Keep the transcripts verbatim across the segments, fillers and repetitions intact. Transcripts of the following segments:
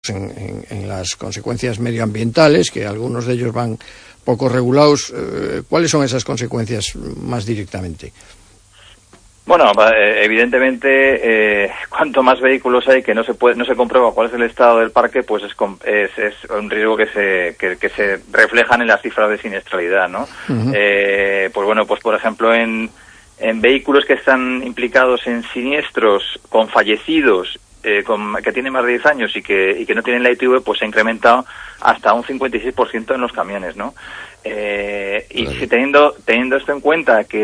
En, en, en las consecuencias medioambientales, que algunos de ellos van poco regulados. Eh, ¿Cuáles son esas consecuencias más directamente? Bueno, evidentemente, eh, cuanto más vehículos hay que no se puede, no se comprueba cuál es el estado del parque, pues es, es, es un riesgo que se que, que se reflejan en las cifras de siniestralidad, ¿no? Uh-huh. Eh, pues bueno, pues por ejemplo en en vehículos que están implicados en siniestros con fallecidos, Eh, con, que tiene más de diez años y que, y que no tienen la I T V, pues se ha incrementado hasta un cincuenta y seis por ciento en los camiones, ¿no? Eh, y si teniendo, teniendo esto en cuenta, que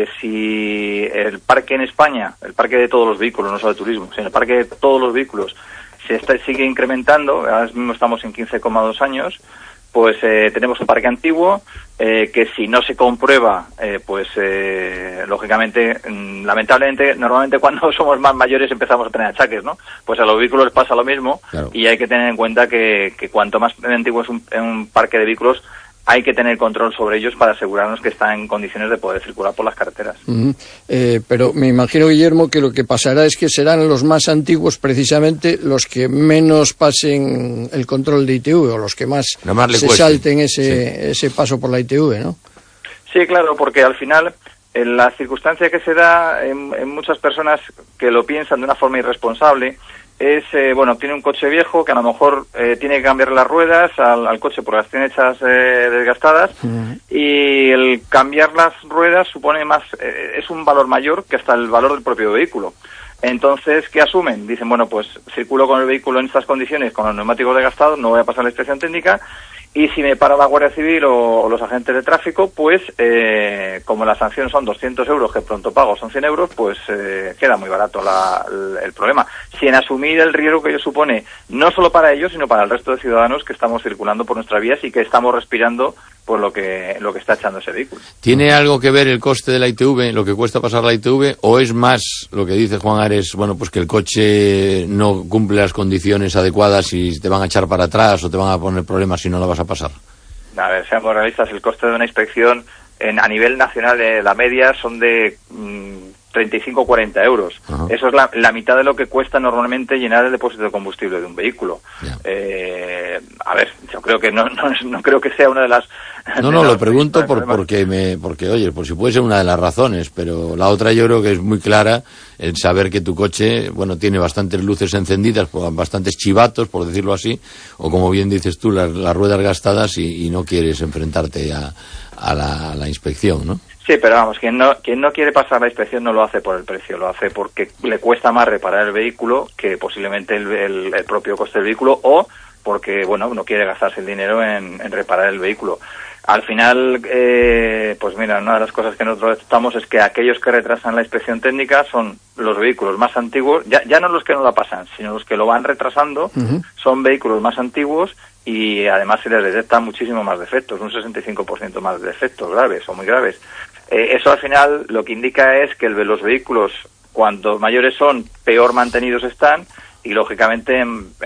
si el parque en España, el parque de todos los vehículos, no solo de turismo, sino el parque de todos los vehículos, se está, sigue incrementando, ahora mismo estamos en quince coma dos años, pues eh, tenemos un parque antiguo eh, que si no se comprueba, eh, pues eh, lógicamente, mmm, lamentablemente, normalmente cuando somos más mayores empezamos a tener achaques, ¿no? Pues a los vehículos les pasa lo mismo. Claro. Y hay que tener en cuenta que, que cuanto más antiguo es un, un parque de vehículos, hay que tener control sobre ellos para asegurarnos que están en condiciones de poder circular por las carreteras. Uh-huh. Eh, pero me imagino, Guillermo, que lo que pasará es que serán los más antiguos precisamente los que menos pasen el control de I T V, o los que más, no más se cueste. salten ese, sí. ese paso por la I T V, ¿no? Sí, claro, porque al final en la circunstancia que se da en, en muchas personas que lo piensan de una forma irresponsable es, eh, bueno, tiene un coche viejo que a lo mejor eh, tiene que cambiar las ruedas al, al coche porque las tiene hechas eh, desgastadas, uh-huh. y el cambiar las ruedas supone más, eh, es un valor mayor que hasta el valor del propio vehículo. Entonces, ¿qué asumen? Dicen, bueno, pues circulo con el vehículo en estas condiciones, con los neumáticos desgastados, no voy a pasar la inspección técnica, y si me para la Guardia Civil o, o los agentes de tráfico, pues eh, como las sanciones son doscientos euros, que pronto pago son cien euros, pues eh, queda muy barato la, el, el problema. Sin asumir el riesgo que ello supone, no solo para ellos, sino para el resto de ciudadanos que estamos circulando por nuestras vías y que estamos respirando por lo que lo que está echando ese vehículo. ¿Tiene algo que ver el coste de la I T V, lo que cuesta pasar la I T V, o es más lo que dice Juan Ares, bueno, pues que el coche no cumple las condiciones adecuadas y te van a echar para atrás o te van a poner problemas si no la vas a pasar? A ver, seamos realistas, el coste de una inspección en, a nivel nacional, eh, la media son de mmm, treinta y cinco a cuarenta euros. Uh-huh. Eso es la, la mitad de lo que cuesta normalmente llenar el depósito de combustible de un vehículo. Yeah. Eh, a ver, yo creo que no, no, no creo que sea una de las... No, no, lo pregunto por, porque, me, porque, oye, por si puede ser una de las razones, pero la otra yo creo que es muy clara, el saber que tu coche, bueno, tiene bastantes luces encendidas, bastantes chivatos, por decirlo así, o como bien dices tú, las, las ruedas gastadas y, y no quieres enfrentarte a, a, la, a la inspección, ¿no? Sí, pero vamos, quien no, quien no quiere pasar la inspección no lo hace por el precio, lo hace porque le cuesta más reparar el vehículo que posiblemente el, el, el propio coste del vehículo, o porque, bueno, no quiere gastarse el dinero en, en reparar el vehículo. Al final, eh, pues mira, una de las cosas que nosotros detectamos es que aquellos que retrasan la inspección técnica son los vehículos más antiguos, ya, ya no los que no la pasan, sino los que lo van retrasando, uh-huh. son vehículos más antiguos y además se les detectan muchísimo más defectos, un sesenta y cinco por ciento más de defectos graves o muy graves. Eh, eso al final lo que indica es que el, los vehículos, cuanto mayores son, peor mantenidos están y lógicamente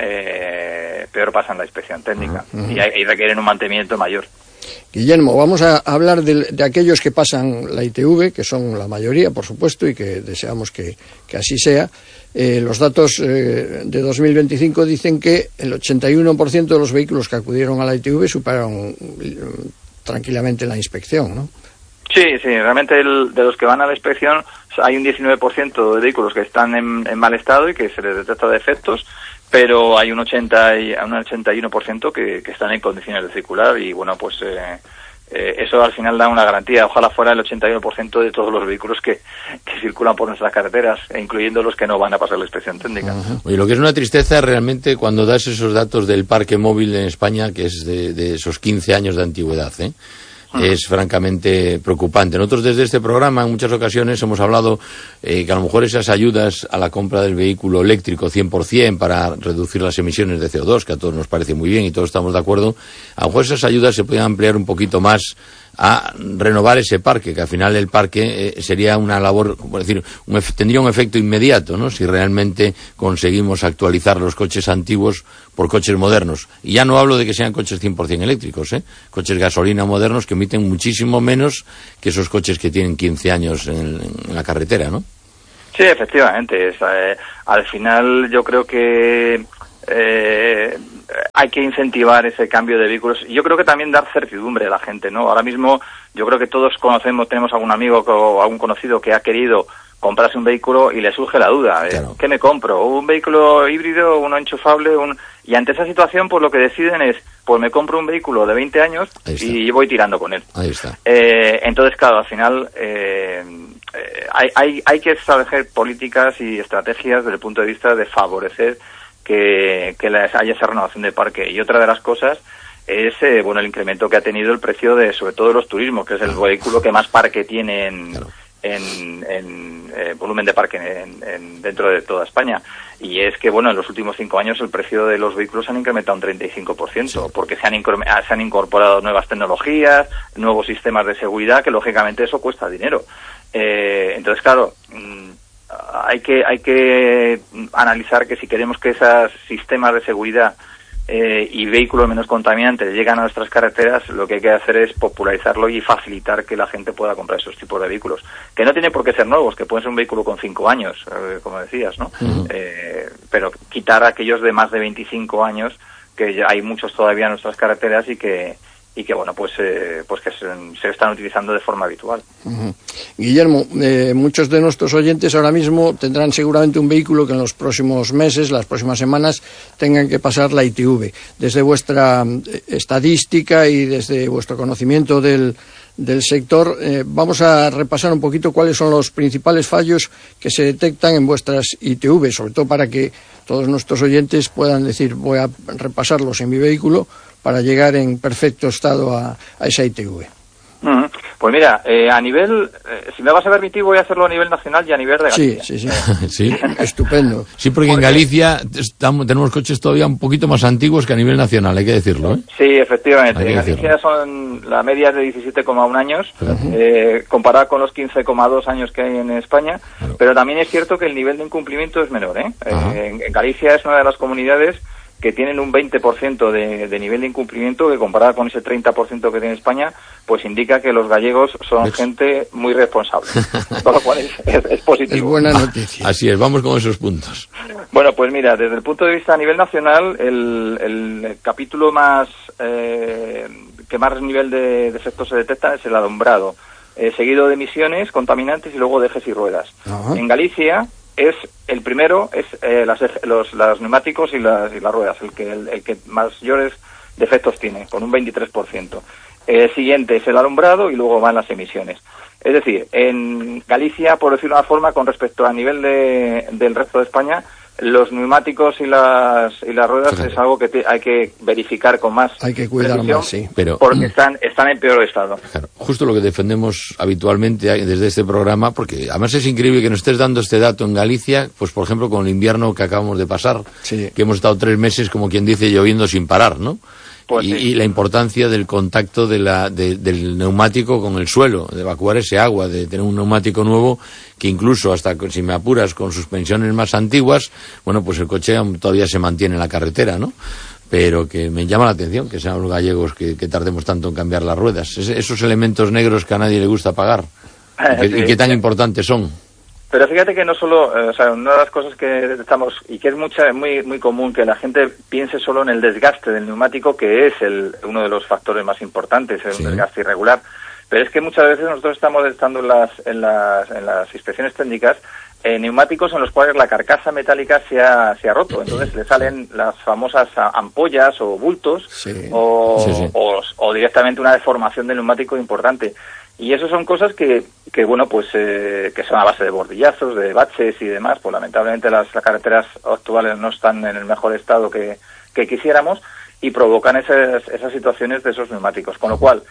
eh, peor pasan la inspección técnica, uh-huh. y, y requieren un mantenimiento mayor. Guillermo, vamos a hablar de, de aquellos que pasan la I T V, que son la mayoría, por supuesto, y que deseamos que, que así sea. Eh, los datos eh, de dos mil veinticinco dicen que el ochenta y uno por ciento de los vehículos que acudieron a la I T V superaron eh, tranquilamente la inspección, ¿no? Sí, sí, realmente el, de los que van a la inspección hay un diecinueve por ciento de vehículos que están en, en mal estado y que se les detecta defectos, pero hay un ochenta y un ochenta y uno por ciento que, que están en condiciones de circular y bueno, pues eh, eh, eso al final da una garantía. Ojalá fuera el ochenta y uno por ciento de todos los vehículos que, que circulan por nuestras carreteras, incluyendo los que no van a pasar la inspección técnica. Uh-huh. Oye, lo que es una tristeza realmente cuando das esos datos del parque móvil en España, que es de, de esos quince años de antigüedad, ¿eh? Es francamente preocupante. Nosotros desde este programa en muchas ocasiones hemos hablado eh, que a lo mejor esas ayudas a la compra del vehículo eléctrico cien por ciento para reducir las emisiones de C O dos, que a todos nos parece muy bien y todos estamos de acuerdo, a lo mejor esas ayudas se pueden ampliar un poquito más a renovar ese parque, que al final el parque eh, sería una labor, por decir, un, tendría un efecto inmediato, ¿no? Si realmente conseguimos actualizar los coches antiguos por coches modernos. Y ya no hablo de que sean coches cien por ciento eléctricos, ¿eh? Coches gasolina modernos que emiten muchísimo menos que esos coches que tienen quince años en, en la carretera, ¿no? Sí, efectivamente. Es, eh, al final yo creo que eh, hay que incentivar ese cambio de vehículos. Yo creo que también dar certidumbre a la gente, ¿no? Ahora mismo yo creo que todos conocemos, tenemos algún amigo o algún conocido que ha querido comprarse un vehículo y le surge la duda, ¿eh? Claro. ¿Qué me compro? ¿Un vehículo híbrido, uno enchufable? Un... Y ante esa situación, pues lo que deciden es, pues me compro un vehículo de veinte años y voy tirando con él. Ahí está. Eh, entonces, claro, al final eh, eh, hay, hay, hay que establecer políticas y estrategias desde el punto de vista de favorecer que, que haya esa renovación de parque. Y otra de las cosas es eh, bueno el incremento que ha tenido el precio de, sobre todo, de los turismos, que es el vehículo que más parque tiene en... Claro. en, en eh, volumen de parque en, en, dentro de toda España. Y es que, bueno, en los últimos cinco años el precio de los vehículos se han incrementado un treinta y cinco por ciento, sí. porque se han, se han incorporado nuevas tecnologías, nuevos sistemas de seguridad, que lógicamente eso cuesta dinero. Eh, entonces, claro, hay que, hay que analizar que si queremos que esos sistemas de seguridad Eh, y vehículos menos contaminantes llegan a nuestras carreteras, lo que hay que hacer es popularizarlo y facilitar que la gente pueda comprar esos tipos de vehículos, que no tienen por qué ser nuevos, que pueden ser un vehículo con cinco años, eh, como decías, ¿no? Uh-huh. Eh, pero quitar aquellos de más de veinticinco años, que ya hay muchos todavía en nuestras carreteras y que y que bueno pues eh, pues que se, se están utilizando de forma habitual. Uh-huh. Guillermo, eh, muchos de nuestros oyentes ahora mismo tendrán seguramente un vehículo que en los próximos meses, las próximas semanas, tengan que pasar la I T V. Desde vuestra estadística y desde vuestro conocimiento del, del sector, eh, vamos a repasar un poquito cuáles son los principales fallos que se detectan en vuestras I T V, sobre todo para que todos nuestros oyentes puedan decir, voy a repasarlos en mi vehículo para llegar en perfecto estado a, a esa I T V. Uh-huh. Pues mira, eh, a nivel, eh, si me vas a permitir, voy a hacerlo a nivel nacional y a nivel de Galicia. Sí, sí, sí. sí. Estupendo. Sí, porque, porque en Galicia estamos, tenemos coches todavía un poquito más antiguos que a nivel nacional, hay que decirlo, ¿eh? Sí, efectivamente. En Galicia son, la media es de diecisiete coma uno años, uh-huh. eh, comparada con los quince coma dos años que hay en España, claro. Pero también es cierto que el nivel de incumplimiento es menor, ¿eh? Uh-huh. eh en, en Galicia es una de las comunidades que tienen un veinte por ciento de, de nivel de incumplimiento, que comparado con ese treinta por ciento que tiene España, pues indica que los gallegos son ¿ves? Gente muy responsable. Con lo cual es, es, es positivo. Es buena noticia. Así es, vamos con esos puntos. Bueno, pues mira, desde el punto de vista a nivel nacional, el, el capítulo más eh, que más nivel de defectos se detecta es el alumbrado, eh, seguido de emisiones contaminantes y luego de ejes y ruedas. Uh-huh. En Galicia es el primero es eh, las, los, los neumáticos y las, y las ruedas, el que el, el que mayores defectos tiene, con un veintitrés por ciento. El siguiente es el alumbrado y luego van las emisiones. Es decir, en Galicia, por decirlo de una forma, con respecto a nivel de, del resto de España, los neumáticos y las y las ruedas Fíjate. Es algo que te, hay que verificar con más hay que cuidar más, sí, pero porque están están en peor estado. Claro, justo lo que defendemos habitualmente desde este programa, porque además es increíble que nos estés dando este dato en Galicia, pues por ejemplo con el invierno que acabamos de pasar, sí. que hemos estado tres meses, como quien dice, lloviendo sin parar, ¿no? Pues y, sí. y la importancia del contacto de la, de, del neumático con el suelo, de evacuar ese agua, de tener un neumático nuevo que incluso hasta, si me apuras, con suspensiones más antiguas, bueno, pues el coche todavía se mantiene en la carretera, ¿no? Pero que me llama la atención que sean los gallegos que, que tardemos tanto en cambiar las ruedas. Es, esos elementos negros que a nadie le gusta pagar y que, sí, y que tan sí. importantes son. Pero fíjate que no solo, eh, o sea, una de las cosas que detectamos y que es mucha, muy muy común que la gente piense solo en el desgaste del neumático, que es el uno de los factores más importantes, es sí. un desgaste irregular. Pero es que muchas veces nosotros estamos detectando en las en las en las inspecciones técnicas eh, neumáticos en los cuales la carcasa metálica se ha se ha roto, entonces le salen las famosas ampollas o bultos sí. O, sí, sí. O, o directamente una deformación del neumático importante. Y eso son cosas que, que bueno, pues eh, que son a base de bordillazos, de baches y demás. Pues lamentablemente las, las carreteras actuales no están en el mejor estado que, que quisiéramos y provocan esas, esas situaciones de esos neumáticos. Con lo cual,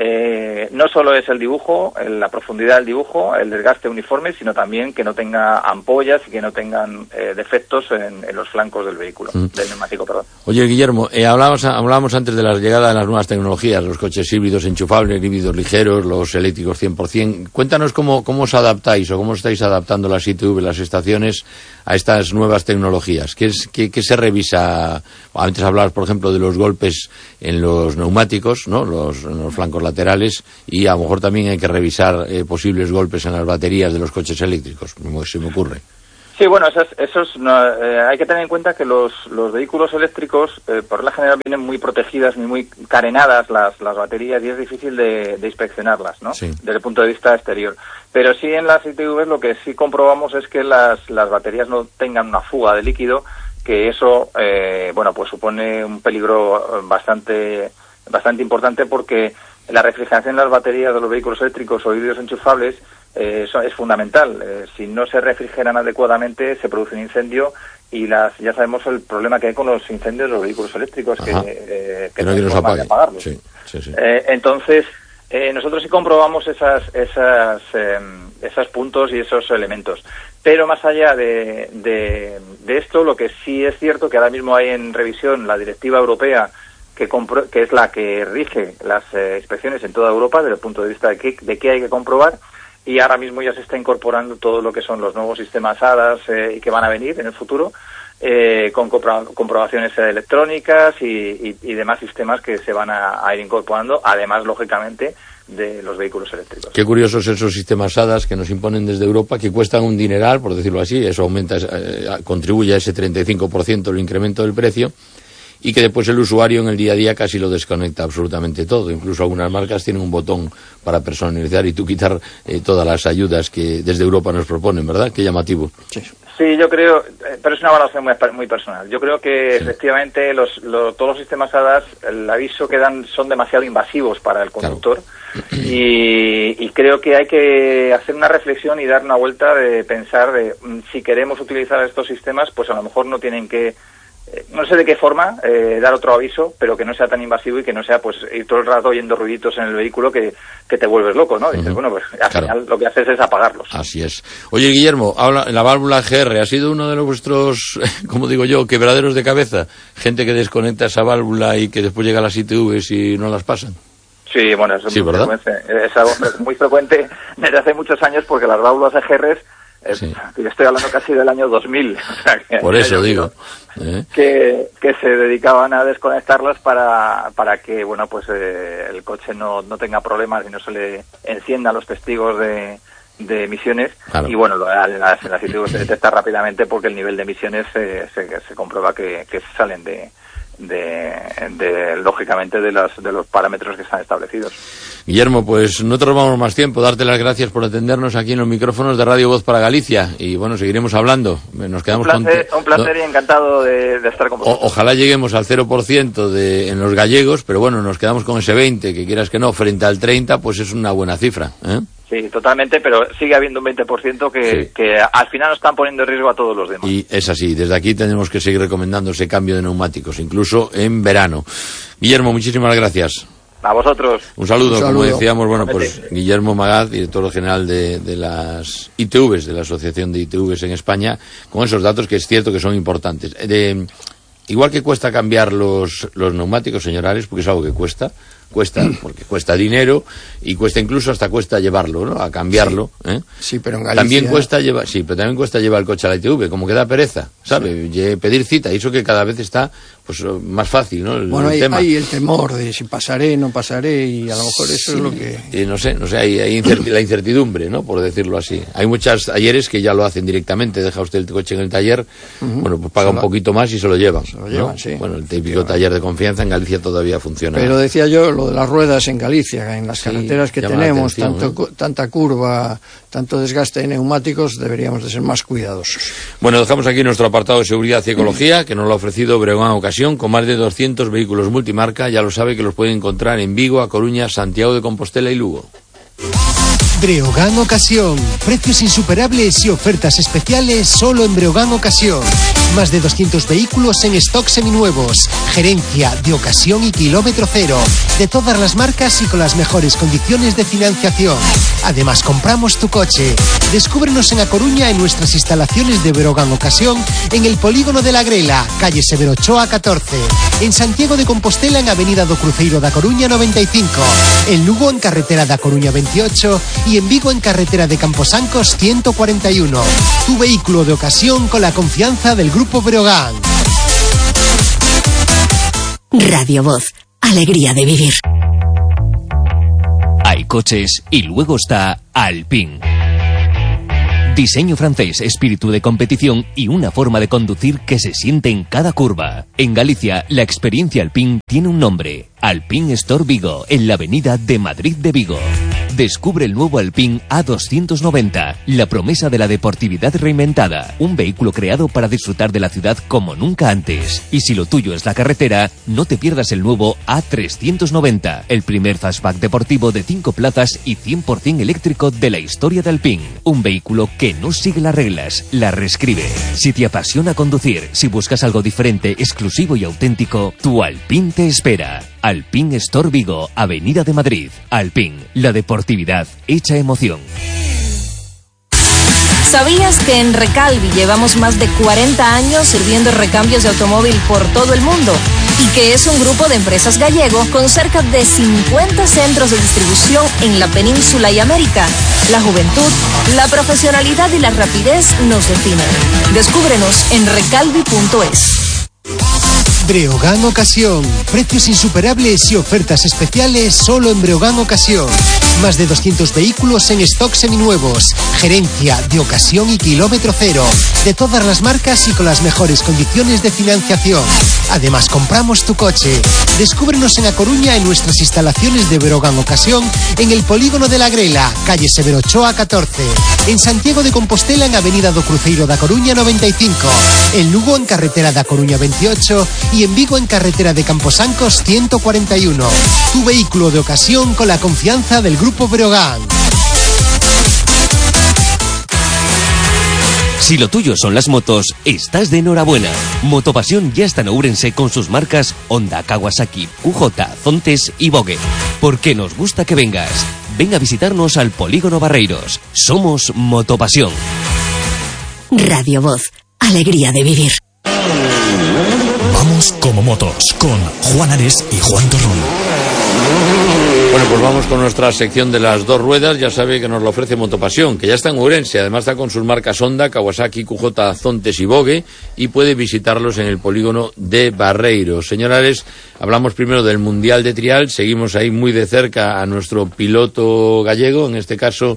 eh, no solo es el dibujo, la profundidad del dibujo, el desgaste uniforme, sino también que no tenga ampollas y que no tengan eh, defectos en, en los flancos del vehículo, mm. del neumático, perdón. Oye, Guillermo, eh, hablábamos, hablábamos antes de la llegada de las nuevas tecnologías, los coches híbridos enchufables, híbridos ligeros, los eléctricos cien por ciento. Cuéntanos cómo, cómo os adaptáis o cómo estáis adaptando las I T V, las estaciones, a estas nuevas tecnologías. ¿Qué, es, qué, qué se revisa? Antes hablabas, por ejemplo, de los golpes en los neumáticos, ¿no? Los, en los flancos laterales, y a lo mejor también hay que revisar eh, posibles golpes en las baterías de los coches eléctricos, como se me ocurre. Sí, bueno, esos, esos no, eh, hay que tener en cuenta que los, los vehículos eléctricos, eh, por la general, vienen muy protegidas, ni muy carenadas las, las baterías, y es difícil de, de inspeccionarlas, ¿no? Sí. Desde el punto de vista exterior. Pero sí, en las I T Vs lo que sí comprobamos es que las, las baterías no tengan una fuga de líquido, que eso, eh, bueno, pues supone un peligro bastante, bastante importante, porque la refrigeración de las baterías de los vehículos eléctricos o híbridos enchufables Eh, eso es fundamental. Eh, si no se refrigeran adecuadamente, se produce un incendio, y las ya sabemos el problema que hay con los incendios de los vehículos eléctricos, que, eh, que, que no hay forma de apagarlos. Sí, sí, sí. Eh, entonces, eh, nosotros sí comprobamos esas, esas, eh, esos puntos y esos elementos. Pero más allá de, de, de esto, lo que sí es cierto que ahora mismo hay en revisión la directiva europea, que, compro, que es la que rige las eh, inspecciones en toda Europa desde el punto de vista de qué, de qué hay que comprobar. Y ahora mismo ya se está incorporando todo lo que son los nuevos sistemas A D A S eh, y que van a venir en el futuro, eh, con compro comprobaciones electrónicas y, y, y demás sistemas que se van a, a ir incorporando, además, lógicamente, de los vehículos eléctricos. Qué curiosos esos sistemas A D A S que nos imponen desde Europa, que cuestan un dineral, por decirlo así. Eso aumenta, eh, contribuye a ese treinta y cinco por ciento el incremento del precio, y que después el usuario en el día a día casi lo desconecta absolutamente todo. Incluso algunas marcas tienen un botón para personalizar y tú quitar eh, todas las ayudas que desde Europa nos proponen, ¿verdad? Qué llamativo. Sí, sí, yo creo, pero es una valoración muy, muy personal. Yo creo que sí, efectivamente los, los, todos los sistemas A D A S, el aviso que dan son demasiado invasivos para el conductor. Claro. Y, y creo que hay que hacer una reflexión y dar una vuelta de pensar de si queremos utilizar estos sistemas, pues a lo mejor no tienen que, no sé de qué forma, eh, dar otro aviso, pero que no sea tan invasivo y que no sea, pues, ir todo el rato oyendo ruiditos en el vehículo que, que te vuelves loco, ¿no? Dices, uh-huh. bueno, pues al claro. final lo que haces es apagarlos. Así es. Oye, Guillermo, habla, la válvula G R ha sido uno de los vuestros, como digo yo, quebraderos de cabeza. Gente que desconecta esa válvula y que después llega a las I T Vs y no las pasan. Sí, bueno, eso sí, muy, ¿verdad? frecuente, es algo muy frecuente desde hace muchos años, porque las válvulas G R Eh, sí. Yo estoy hablando casi del año dos mil. O sea, que por eso digo. ¿Eh? Que, que se dedicaban a desconectarlas para, para que, bueno, pues eh, el coche no, no tenga problemas y no se le enciendan los testigos de, de emisiones. Claro. Y bueno, en las, en las I T V se detecta rápidamente, porque el nivel de emisiones eh, se, se comprueba que, que salen de, de, de lógicamente de los, de los parámetros que están establecidos. Guillermo, pues no te robamos más tiempo, darte las gracias por atendernos aquí en los micrófonos de Radio Voz para Galicia, y bueno, seguiremos hablando. Nos quedamos un placer, con... un placer y encantado de, de estar con vosotros. O, ojalá lleguemos al cero por ciento de, en los gallegos, pero bueno, nos quedamos con ese veinte, que quieras que no, frente al treinta, pues es una buena cifra, ¿eh? Sí, totalmente, pero sigue habiendo un veinte por ciento que, sí. que al final nos están poniendo en riesgo a todos los demás. Y es así, desde aquí tenemos que seguir recomendando ese cambio de neumáticos, incluso en verano. Guillermo, muchísimas gracias. A vosotros. Un saludo, un saludo. Como decíamos, bueno, pues Guillermo Magaz, director general de, de las I T Vs, de la Asociación de I T Vs en España, con esos datos que es cierto que son importantes. De, igual que cuesta cambiar los, los neumáticos, señor Ares, porque es algo que cuesta, cuesta, porque cuesta dinero, y cuesta incluso hasta cuesta llevarlo, ¿no? A cambiarlo, sí. ¿eh? Sí, pero en Galicia... También cuesta llevar, sí, pero también cuesta llevar el coche a la I T V, como que da pereza, ¿sabe? Sí. Pedir cita, y eso que cada vez está, pues, más fácil, ¿no? El, bueno, el hay, tema. hay el temor de si pasaré, no pasaré, y a lo mejor eso sí. es lo que... Eh, no sé, no sé, hay, hay incerti la incertidumbre, ¿no? Por decirlo así. Hay muchos talleres que ya lo hacen directamente, deja usted el coche en el taller, uh-huh. bueno, pues paga un poquito más y se lo llevan. Se lo llevan, ¿no? Sí. Bueno, el típico taller de confianza en Galicia todavía funciona. Pero decía yo, lo de las ruedas en Galicia, en las sí, carreteras que tenemos, tanto, ¿eh? tanta curva, tanto desgaste de neumáticos, deberíamos de ser más cuidadosos. Bueno, dejamos aquí nuestro apartado de seguridad y ecología, que nos lo ha ofrecido Breogán Ocasión, con más de doscientos vehículos multimarca. Ya lo sabe que los pueden encontrar en Vigo, A Coruña, Santiago de Compostela y Lugo. Breogán Ocasión. Precios insuperables y ofertas especiales solo en Breogán Ocasión. Más de doscientos vehículos en stock seminuevos. Gerencia de ocasión y kilómetro cero. De todas las marcas y con las mejores condiciones de financiación. Además, compramos tu coche. Descúbrenos en A Coruña en nuestras instalaciones de Breogán Ocasión, en el Polígono de la Grela, calle Severo Ochoa catorce. En Santiago de Compostela, en Avenida do Cruceiro da Coruña noventa y cinco. En Lugo, en carretera da Coruña veintiocho. Y en Vigo, en carretera de Camposancos ciento cuarenta y uno. Tu vehículo de ocasión con la confianza del Grupo Breogán. Radio Voz, alegría de vivir. Hay coches y luego está Alpine. Diseño francés, espíritu de competición y una forma de conducir que se siente en cada curva. En Galicia, la experiencia Alpine tiene un nombre. Alpine Store Vigo, en la avenida de Madrid de Vigo. Descubre el nuevo Alpine A doscientos noventa, la promesa de la deportividad reinventada. Un vehículo creado para disfrutar de la ciudad como nunca antes. Y si lo tuyo es la carretera, no te pierdas el nuevo A trescientos noventa, el primer fastback deportivo de cinco plazas y cien por ciento eléctrico de la historia de Alpine. Un vehículo que no sigue las reglas, las reescribe. Si te apasiona conducir, si buscas algo diferente, exclusivo y auténtico, tu Alpine te espera. Alpine Store Vigo, Avenida de Madrid. Alpine, la deportividad hecha emoción. ¿Sabías que en Recalvi llevamos más de cuarenta años sirviendo recambios de automóvil por todo el mundo? Y que es un grupo de empresas gallego con cerca de cincuenta centros de distribución en la península y América. La juventud, la profesionalidad y la rapidez nos definen. Descúbrenos en recalvi punto es. Breogán Ocasión. Precios insuperables y ofertas especiales solo en Breogán Ocasión. Más de doscientos vehículos en stock seminuevos. Gerencia de ocasión y kilómetro cero. De todas las marcas y con las mejores condiciones de financiación. Además, compramos tu coche. Descúbrenos en A Coruña en nuestras instalaciones de Breogán Ocasión en el Polígono de la Grela, calle Severo Ochoa catorce. En Santiago de Compostela en Avenida do Cruceiro da Coruña noventa y cinco. En Lugo en Carretera da Coruña veintiocho. Y en Vigo en Carretera de Camposancos ciento cuarenta y uno. Tu vehículo de ocasión con la confianza del Grupo Breogán. Si lo tuyo son las motos, estás de enhorabuena. Motopasión ya está en Ourense con sus marcas Honda, Kawasaki, Q J, Zontes y Vogue. Porque nos gusta que vengas. Ven a visitarnos al Polígono Barreiros. Somos Motopasión. Radio Voz, alegría de vivir. Vamos como motos, con Juan Ares y Juan Torrón. Bueno, pues vamos con nuestra sección de las dos ruedas. Ya sabe que nos lo ofrece Motopasión, que ya está en Ourense. Además está con sus marcas Honda, Kawasaki, Q J, Zontes y Vogue, y puede visitarlos en el polígono de Barreiros. Señores, hablamos primero del Mundial de Trial. Seguimos ahí muy de cerca a nuestro piloto gallego, en este caso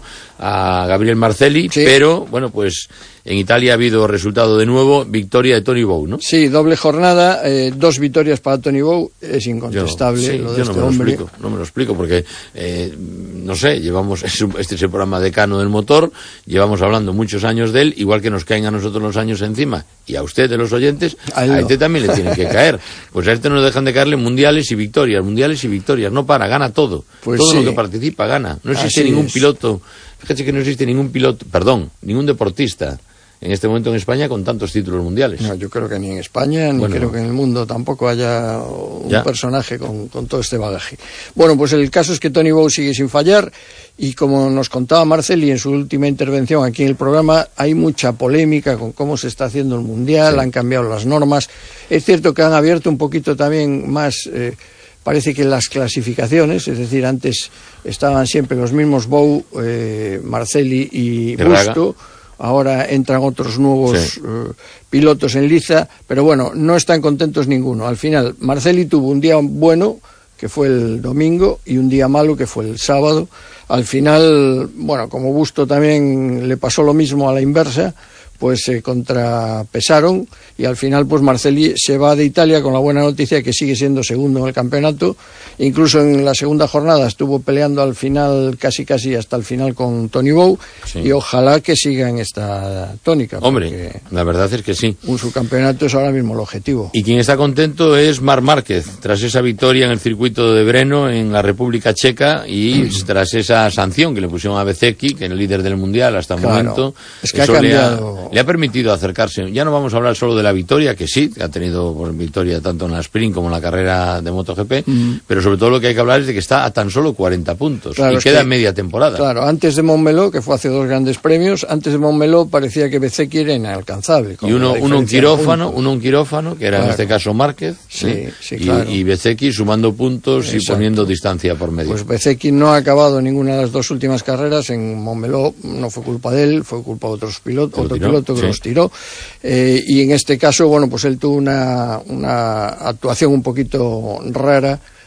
a Gabriel Marcelli, sí. Pero, bueno, pues en Italia ha habido resultado de nuevo, victoria de Tony Bow, ¿no? Sí, doble jornada, eh, dos victorias para Tony Bow, es incontestable yo, sí, lo de yo este no me hombre. Lo explico, no me lo explico, porque, eh, no sé, llevamos, este es el programa decano del motor, llevamos hablando muchos años de él, igual que nos caen a nosotros los años encima, y a usted de los oyentes, a, a este también le tienen que caer. Pues a este no dejan de caerle mundiales y victorias, mundiales y victorias, no para, gana todo. Pues todo sí. Lo que participa gana. No existe Así ningún es. piloto, fíjate que no existe ningún piloto, perdón, ningún deportista en este momento en España con tantos títulos mundiales. No, yo creo que ni en España, ni bueno, creo que en el mundo tampoco haya un ya. personaje con, con todo este bagaje. Bueno, pues el caso es que Tony Bow sigue sin fallar, y como nos contaba Marcelli en su última intervención aquí en el programa, hay mucha polémica con cómo se está haciendo el Mundial, sí. Han cambiado las normas. Es cierto que han abierto un poquito también más, eh, parece que las clasificaciones, es decir, antes estaban siempre los mismos Bow, eh, Marcelli y Busto. Ahora entran otros nuevos sí. uh, pilotos en liza, pero bueno, no están contentos ninguno. Al final, Marcelli tuvo un día bueno, que fue el domingo, y un día malo, que fue el sábado. Al final, bueno, como Busto también le pasó lo mismo a la inversa, pues se contrapesaron, y al final pues Marcelli se va de Italia con la buena noticia de que sigue siendo segundo en el campeonato. Incluso en la segunda jornada estuvo peleando al final, casi casi hasta el final, con Tony Bow, sí. Y ojalá que siga en esta tónica. Hombre, la verdad es que sí. Un subcampeonato es ahora mismo el objetivo. Y quien está contento es Marc Márquez, tras esa victoria en el circuito de Brno, en la República Checa, y mm. tras esa sanción que le pusieron a Bezzecchi, que es el líder del Mundial hasta el claro. momento. Es que ha cambiado... Le ha permitido acercarse. Ya no vamos a hablar solo de la victoria, que sí, que ha tenido pues, victoria tanto en la sprint como en la carrera de MotoGP, mm. pero sobre todo lo que hay que hablar es de que está a tan solo cuarenta puntos, claro, y queda que, media temporada. Claro, antes de Montmeló, que fue hace dos grandes premios, antes de Montmeló parecía que Bezzecchi era inalcanzable. Y uno, uno un quirófano, uno un quirófano, que era claro. en este caso Márquez, sí, ¿eh? sí, y, claro. y Bezzecchi sumando puntos Exacto. y poniendo distancia por medio. Pues Bezzecchi no ha acabado ninguna de las dos últimas carreras en Montmeló, no fue culpa de él, fue culpa de otros pilotos, otro tiró, piloto que sí. los tiró. Eh, y en este caso, bueno, pues él tuvo una, una actuación un poquito rara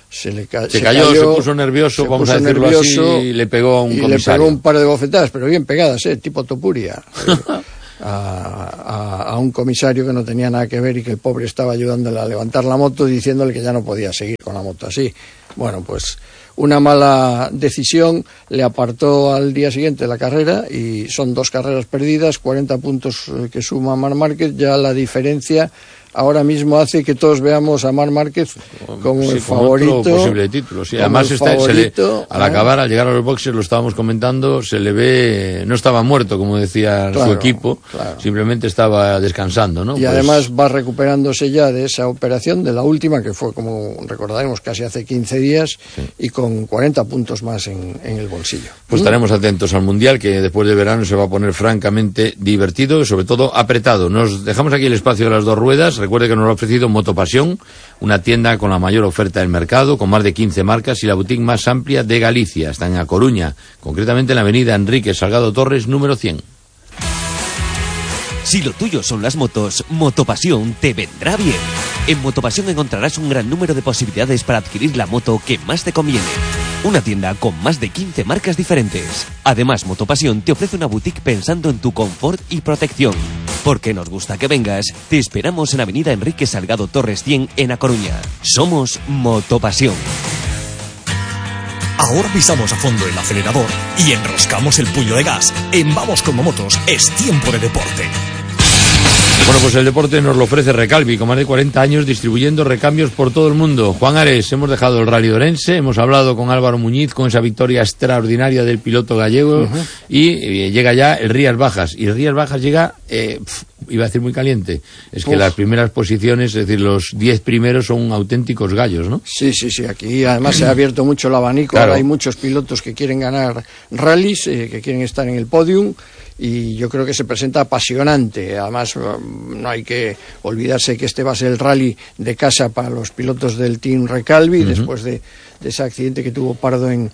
se le ca se, se cayó, cayó, se puso nervioso, se vamos puso a decirlo nervioso, así, y le pegó a un y comisario. le pegó un par de bofetadas, pero bien pegadas, ¿eh? Tipo Topuria. A, a, a un comisario que no tenía nada que ver y que el pobre estaba ayudándole a levantar la moto, diciéndole que ya no podía seguir con la moto así. Bueno, pues una mala decisión le apartó al día siguiente de la carrera y son dos carreras perdidas, cuarenta puntos que suma Marc Márquez. Ya la diferencia ahora mismo hace que todos veamos a Marc Márquez como sí, el favorito. Otro posible título, sí. Además, está, favorito, se le, al ¿eh? acabar, al llegar a los boxes, lo estábamos comentando, se le ve, no estaba muerto, como decía claro, su equipo, claro. Simplemente estaba descansando, ¿no? Y pues... además va recuperándose ya de esa operación, de la última, que fue, como recordaremos, casi hace quince días, sí. Y con cuarenta puntos más en, en el bolsillo. Pues ¿Mm? estaremos atentos al Mundial, que después de verano se va a poner francamente divertido y sobre todo apretado. Nos dejamos aquí el espacio de las dos ruedas. Recuerde que nos lo ha ofrecido Motopasión, una tienda con la mayor oferta del mercado, con más de quince marcas y la boutique más amplia de Galicia. Está en A Coruña, concretamente en la avenida Enrique Salgado Torres, número cien. Si lo tuyo son las motos, Motopasión te vendrá bien. En Motopasión encontrarás un gran número de posibilidades para adquirir la moto que más te conviene. Una tienda con más de quince marcas diferentes. Además, Motopasión te ofrece una boutique pensando en tu confort y protección. Porque nos gusta que vengas, te esperamos en avenida Enrique Salgado Torres cien en A Coruña. Somos Motopasión. Ahora pisamos a fondo el acelerador y enroscamos el puño de gas. En Vamos Como Motos es tiempo de deporte. Bueno, pues el deporte nos lo ofrece Recalvi, con más de cuarenta años distribuyendo recambios por todo el mundo. Juan Ares, hemos dejado el Rally de Orense, hemos hablado con Álvaro Muñiz, con esa victoria extraordinaria del piloto gallego, uh-huh. y eh, llega ya el Rías Bajas, y el Rías Bajas llega, eh, pf, iba a decir muy caliente, es que Uf. las primeras posiciones, es decir, los diez primeros son auténticos gallos, ¿no? Sí, sí, sí, aquí además se ha abierto mucho el abanico, claro. Ahora hay muchos pilotos que quieren ganar rallies, eh, que quieren estar en el podium, y yo creo que se presenta apasionante. Además, no hay que olvidarse que este va a ser el rally de casa para los pilotos del Team Recalvi, uh-huh. después de, de ese accidente que tuvo Pardo en,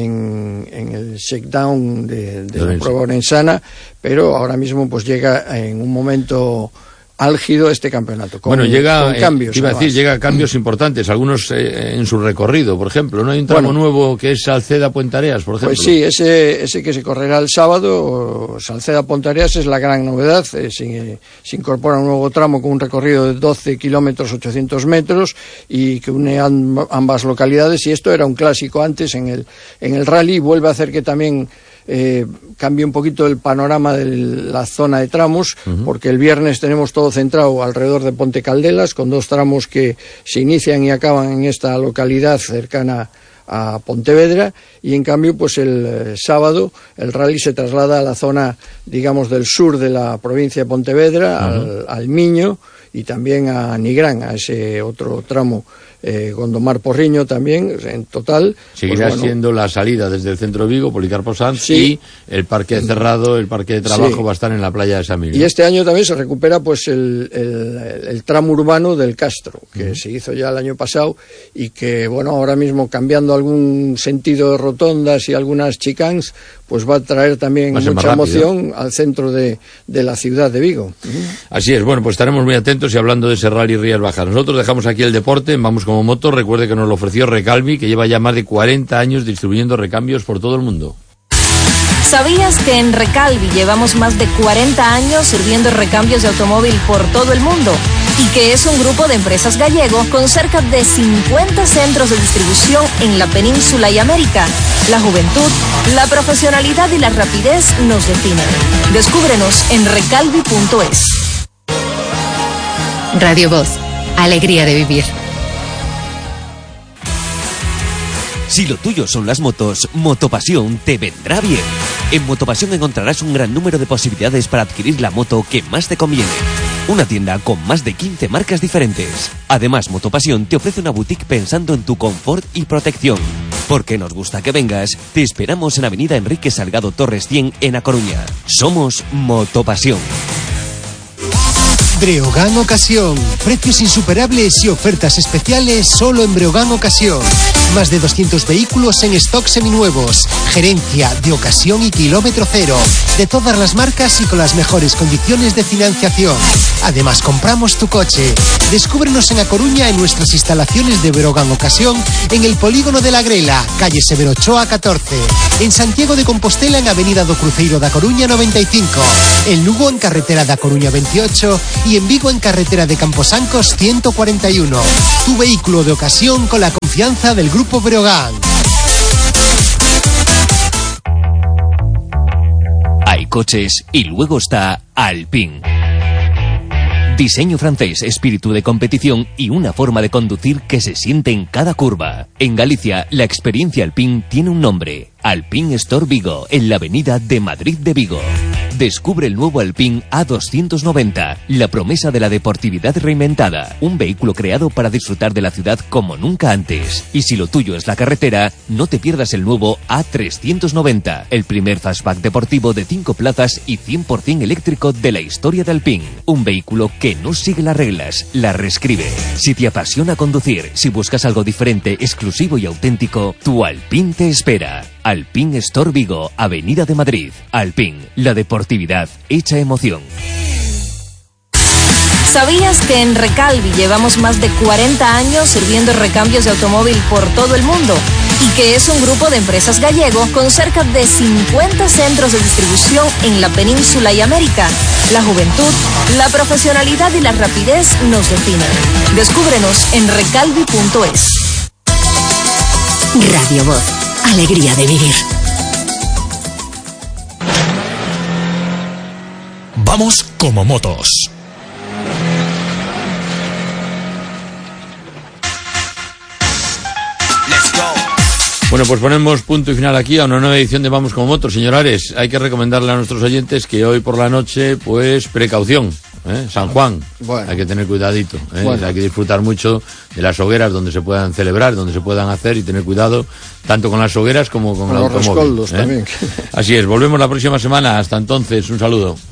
en, en el shakedown de, de la prueba orensana, pero ahora mismo pues llega en un momento álgido este campeonato. Con, bueno, llega, con cambios. Eh, iba a decir, llega a cambios importantes, algunos eh, en su recorrido, por ejemplo. ¿No hay un tramo bueno, nuevo que es Salceda-Puentareas, por ejemplo? Pues sí, ese, ese que se correrá el sábado, Salceda-Puentareas, es la gran novedad. Eh, se, se incorpora un nuevo tramo con un recorrido de doce kilómetros ochocientos metros y que une amb, ambas localidades, y esto era un clásico antes en el, en el rally. Vuelve a hacer que también Eh, cambia un poquito el panorama de la zona de tramos, uh-huh. porque el viernes tenemos todo centrado alrededor de Ponte Caldelas, con dos tramos que se inician y acaban en esta localidad cercana a Pontevedra, y en cambio pues el eh, sábado el rally se traslada a la zona, digamos, del sur de la provincia de Pontevedra, uh-huh. al, al Miño, y también a Nigrán, a ese otro tramo, eh, Gondomar Porriño también, en total. Seguirá pues, bueno, siendo la salida desde el centro de Vigo, Policarpo Sanz, sí. Y el parque cerrado, el parque de trabajo, sí. va a estar en la playa de San Miguel. Y este año también se recupera pues el, el, el tramo urbano del Castro, que uh-huh. se hizo ya el año pasado, y que, bueno, ahora mismo cambiando algún sentido de rotondas y algunas chicans, pues va a traer también mucha emoción al centro de, de la ciudad de Vigo. Uh-huh. Así es, bueno, pues estaremos muy atentos y hablando de ese rally Rías Bajas. Nosotros dejamos aquí el deporte, Vamos Como Motos. Recuerde que nos lo ofreció Recalvi, que lleva ya más de cuarenta años distribuyendo recambios por todo el mundo. ¿Sabías que en Recalvi llevamos más de cuarenta años sirviendo recambios de automóvil por todo el mundo? Y que es un grupo de empresas gallego con cerca de cincuenta centros de distribución en la península y América. La juventud, la profesionalidad y la rapidez nos definen. Descúbrenos en recalvi punto es. Radio Voz, alegría de vivir. Si lo tuyo son las motos, Motopasión te vendrá bien. En Motopasión encontrarás un gran número de posibilidades para adquirir la moto que más te conviene. Una tienda con más de quince marcas diferentes. Además, Motopasión te ofrece una boutique pensando en tu confort y protección. Porque nos gusta que vengas, te esperamos en avenida Enrique Salgado Torres cien en A Coruña. Somos Motopasión. Breogán Ocasión. Precios insuperables y ofertas especiales solo en Breogán Ocasión. Más de doscientos vehículos en stock seminuevos. Gerencia de ocasión y kilómetro cero. De todas las marcas y con las mejores condiciones de financiación. Además, compramos tu coche. Descúbrenos en A Coruña en nuestras instalaciones de Brogan Ocasión, en el Polígono de la Grela, calle Severo Ochoa catorce. En Santiago de Compostela en Avenida do Cruceiro da Coruña noventa y cinco. En Lugo en carretera da Coruña veintiocho y en Vigo en carretera de Camposancos ciento cuarenta y uno. Tu vehículo de ocasión con la confianza del Grupo Breogán. Hay coches y luego está Alpine. Diseño francés, espíritu de competición y una forma de conducir que se siente en cada curva. En Galicia, la experiencia Alpine tiene un nombre. Alpine Store Vigo, en la avenida de Madrid de Vigo. Descubre el nuevo Alpine A doscientos noventa, la promesa de la deportividad reinventada. Un vehículo creado para disfrutar de la ciudad como nunca antes. Y si lo tuyo es la carretera, no te pierdas el nuevo A trescientos noventa, el primer fastback deportivo de cinco plazas y cien por ciento eléctrico de la historia de Alpine. Un vehículo que no sigue las reglas, las reescribe. Si te apasiona conducir, si buscas algo diferente, exclusivo y auténtico, tu Alpine te espera. Alpine Store Vigo, Avenida de Madrid. Alpine, la deportividad hecha emoción. ¿Sabías que en Recalvi llevamos más de cuarenta años sirviendo recambios de automóvil por todo el mundo? Y que es un grupo de empresas gallego con cerca de cincuenta centros de distribución en la península y América. La juventud, la profesionalidad y la rapidez nos definen. Descúbrenos en recalvi punto es. Radio Voz. Alegría de vivir. Vamos como motos. Bueno, pues ponemos punto y final aquí a una nueva edición de Vamos como Motos. Señor Ares, hay que recomendarle a nuestros oyentes que hoy por la noche, pues, precaución. ¿eh? San Juan, bueno. Hay que tener cuidadito. ¿eh? Bueno. Hay que disfrutar mucho de las hogueras donde se puedan celebrar, donde se puedan hacer y tener cuidado tanto con las hogueras como con, con el automóvil. Los rescoldos ¿eh? también. Así es, volvemos la próxima semana. Hasta entonces, un saludo.